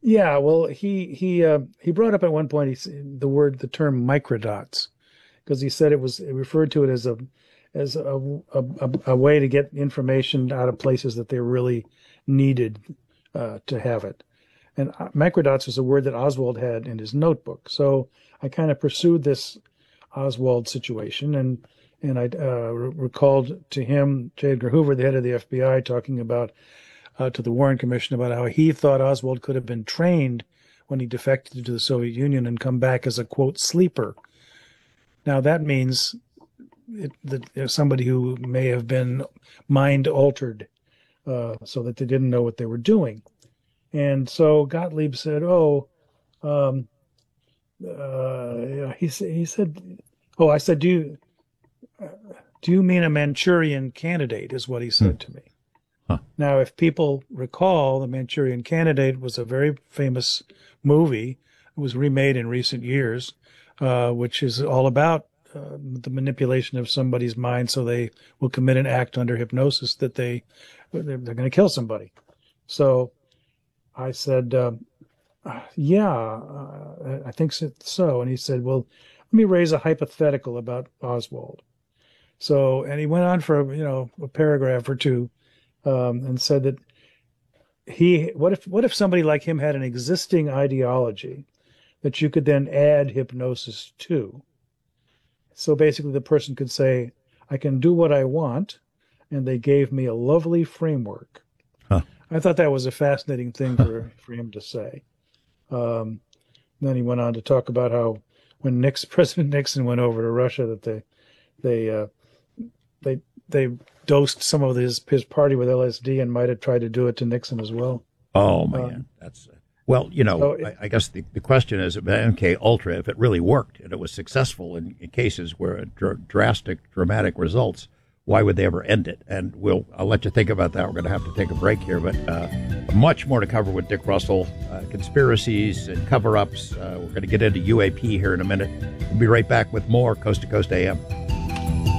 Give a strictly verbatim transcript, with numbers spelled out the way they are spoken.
Yeah, well, he he uh, he brought up at one point he, s- the word the term microdots because he said it was it referred to it as a as a, a, a, a way to get information out of places that they really needed uh, to have it. And uh, microdots was a word that Oswald had in his notebook. So I kind of pursued this Oswald situation, and and I uh, re- recalled to him J. Edgar Hoover, the head of the F B I, talking about uh, to the Warren Commission about how he thought Oswald could have been trained when he defected to the Soviet Union and come back as a quote sleeper. Now that means it, that somebody who may have been mind altered uh, so that they didn't know what they were doing. And so Gottlieb said, "Oh, um, uh, he he said, oh, I said, do you do you mean a Manchurian Candidate?" Is what he Hmm. said to me. Huh. Now, if people recall, The Manchurian Candidate was a very famous movie. It was remade in recent years, uh, which is all about uh, the manipulation of somebody's mind so they will commit an act under hypnosis that they they're, they're going to kill somebody. So I said, um, "Yeah, uh, I think so." And he said, "Well, let me raise a hypothetical about Oswald." So, and he went on for you know a paragraph or two um, and said that he what if what if somebody like him had an existing ideology that you could then add hypnosis to? So basically the person could say, I can do what I want, and they gave me a lovely framework. Huh. I thought that was a fascinating thing for for him to say. Um, then he went on to talk about how when Nixon, President Nixon went over to Russia, that they they uh, they they dosed some of his his party with L S D and might have tried to do it to Nixon as well. Oh Um, man, that's well. You know, so it, I, I guess the, the question is about M K Ultra. If it really worked and it was successful in, in cases where it dr- drastic, dramatic results, why would they ever end it? And we'll I'll let you think about that. We're going to have to take a break here, but uh, much more to cover with Dick Russell, uh, conspiracies and cover-ups. Uh, we're going to get into U A P here in a minute. We'll be right back with more Coast to Coast A M.